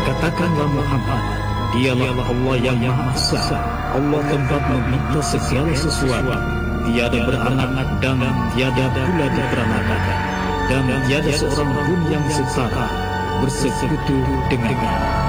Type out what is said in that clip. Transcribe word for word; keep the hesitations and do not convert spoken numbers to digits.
Katakanlah Muhammad, dialah Allah yang Maha Esa, Allah tempat meminta segala sesuatu, tiada beranak dan tiada pula diperanakan, dan tiada seorang pun yang setara bersekutu dengannya.